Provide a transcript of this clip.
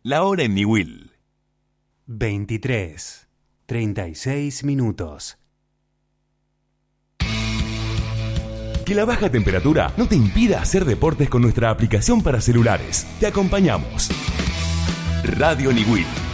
La hora en Niwil. 23:36. Que la baja temperatura no te impida hacer deportes con nuestra aplicación para celulares. Te acompañamos. Radio Niwil.